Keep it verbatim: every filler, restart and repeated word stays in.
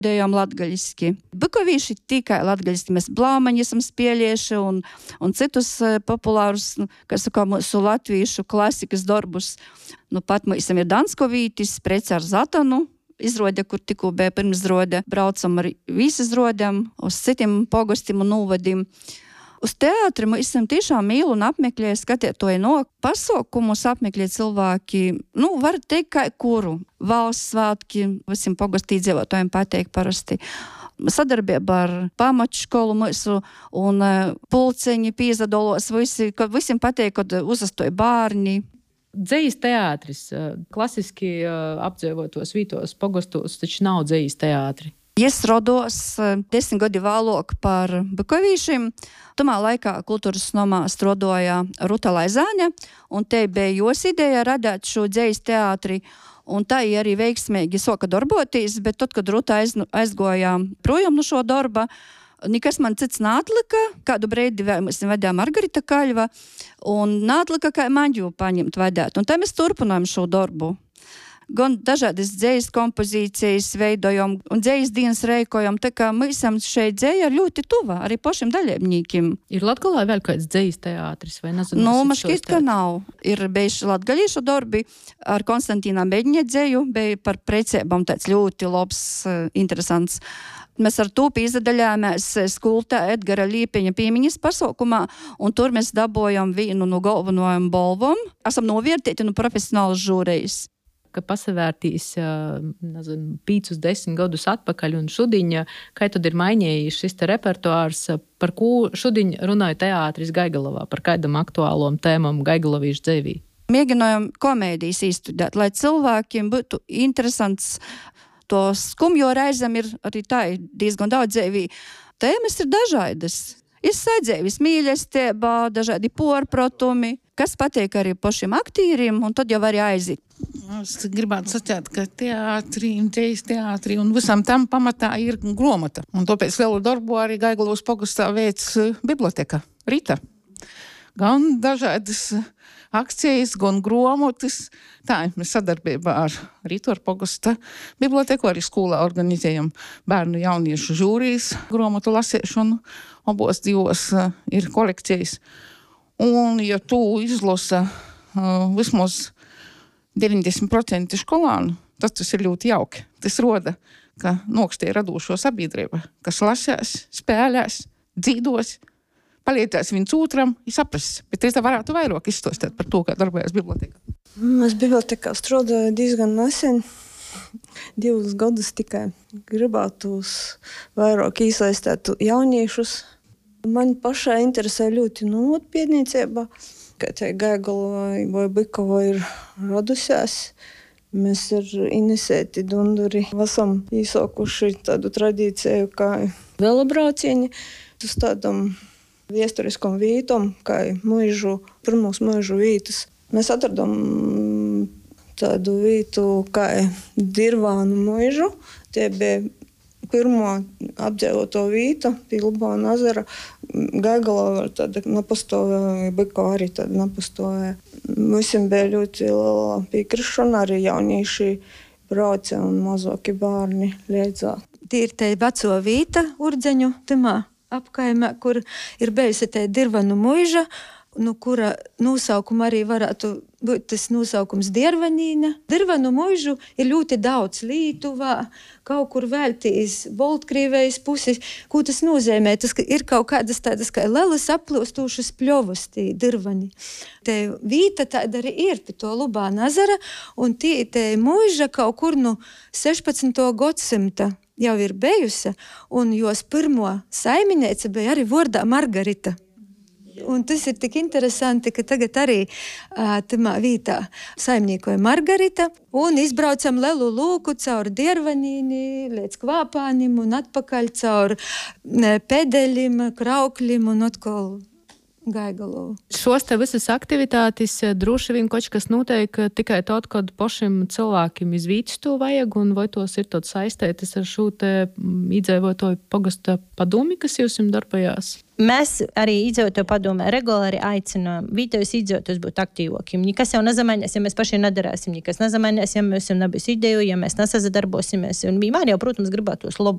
dejam latgaļiski. Bukovīši tikai latgaļiski. Mēs blāmaņi esam spēlējuši un, un citus populārus, nu, kas saka, mūsu latviešu klasikas darbus. Nu, pat mēs ir Danskovītis, Prece ar Zatanu, izrode, kur tikko bija pirmizrode. Braucam ar visizrodēm, uz citiem pogostim un nūvadim. Uz teātri mēs esam tiešām mīlu un apmeklēju, skatietoju no pasaukumus, apmeklēju cilvēki, nu, var teikt, kā kuru. Valsts svētki, visiem pogostī dzīvotājiem pateik parasti. Sadarbība ar pamatškolu mūsu un pulceņi pīzadolos, visi, kad visiem pateik, kad uzastoja bārni. Dzejas teātris, klasiski apdzīvotos vītos pogostos, taču nav dzejas teātri. Es rodos desmit gadi vēlāk par bukovīšiem. Tomā laikā kultūras nomā strodoja Ruta Laizāņa, un te bija jos ideja radēt šo dzejas teātri, un tā arī veiksmīgi soka darboties, bet tad, kad Ruta aiz, aizgoja projām no šo darba, nekas man cits nātlika, kādu breidi mēs vadījām Margarita Kaļva, un nātlika, kā man jau paņemt vadēt, un tā mēs turpinājām šo darbu. Gan dažādas dzejas kompozīcijas veidojam un dzejas dienas reikojam, tā kā mēs esam šeit dzeja ļoti tuva arī pašiem dalībniekiem. Ir Latgalā vēl kāds dzejas teātris, vai nezinu? Nu, man šķiet, ka nav. Ir bijuši latgalīšu darbi ar Konstantīnā Beģņa dzeju, bija par precībām tāds ļoti labs, interesants. Mēs ar to izdadaļāmies skultā Edgara Līpeņa piemiņas pasaukumā, un tur mēs dabojam vienu no galvenajām balvom. Esam novērtēti no profesionālas žūrejas. Ka pasavērtīs, nezinu, pīcus desmit gadus atpakaļ un šudiņ, kā tad ir mainījis šis te repertuārs, par ko šudiņ runāja teātris Gaigalovā, par kādam aktuālom tēmam Gaigalovīšu dzēvī? Mēģinājām komēdijas izstudēt, lai cilvēkiem būtu interesants. To skumjo reizēm ir arī tā, diezgan daudz dzēvī. Tēmas ir dažādas. Ir sadzēvis mīļestībā, dažādi porprotumi, kas patīk arī pašiem aktīriem, un tad jau var aiziet. Es gribētu sacīt, ka teātrī, dzejas teātrī un visam tam pamatā ir gromata. Un tāpēc lielu darbu arī Gaigalovas pogastā veic biblioteka Rita. Gan dažādas akcijas, gan gromotas. Tā, mēs sadarbībā ar Ritu ar pogasta biblioteku arī skolā organizējam bērnu jauniešu žūrijas gromotu lasēšanu. Abos divos uh, ir kolekcijas. Un, ja tu izlasa uh, vismaz deviņdesmit procenti skolānu, tas, tas ir ļoti jauki. Tas roda, ka nokstē radošo sabiedrība, kas lasās, spēlēs, dzīdos, palietās viens otram, ir saprast. Bet es tā varētu vairāk izstostāt par to, kā darbojas biblioteka. Es bibliotekā strādāju diezgan nesen, divus gadus tikai. Gribētu vairāk iesaistīt jauniešus. Man pašai interesē ļoti nopietniecība. Kā te Gaigalovai vai Bukovai ir radusies. Mēs ar Inesēti Dunduri esam īsākuši tādu tradīciju kā velobraucieni uz tādam viesturiskam vītam, kā mūžu, pirmos mūžu vītas. Mēs atradām tādu vītu kā Dirvānu mūžu. Tie bija pirmo apdzīvoto vīta pie Lubāna ezera. Gaigalovā tāda nepastāvēja, Bukova arī tāda nepastāvēja. Visiem bija ļoti liela piekrišana, arī jaunieši brauca un mazāki bērni līdzā. Tie ir te veco vīta Urdzeņu timā apkaimē, kur ir bijusi te Dirvanu muiža, nu, kura nosaukuma arī varētu būt tas nosaukums Diervanīna. Dirvanu muižu ir ļoti daudz Lītuvā, kaut kur veltīs Boltkrīvejas puses. Ko tas nozīmē? Tas ir kaut kādas tādas kā lelas aplūstūšas pļovas, tī Dirvani. Te vīta tāda arī ir pie to Lubāna ezera, un tī te muiža kaut kur no sešpadsmitā gadsimta jau ir bijusi, un jos pirmo saimniece bija arī vārdā Margarita. Un tas ir tik interesanti, ka tagad arī uh, tamā vītā saimniekoja Margarita, un izbraucam lielu lūku caur Diervanīni līdz Kvāpānim un atpakaļ caur ne, Pedeļim, Krauklim un atkal Gaigalovu. Šos te visas aktivitātes droši vien kaut kas notiek tikai tad, kad pašiem cilvēkiem iz vītas to vajag, un vai tos ir tot saistētas ar šo te iedzīvotāju pagasta padomi, kas jūs jums darbojās? Mēs arī iedzīvotāju padomē regulāri aicinām vietējos iedzīvotājus būt aktīvākiem. Nekas jau nezamainās, ja mēs paši nedarāsim, nekas nezamainās, ja mēs jau nebūs ideju, ja mēs nesazadarbosimies. Un vienmēr jau, protams, gribētos labu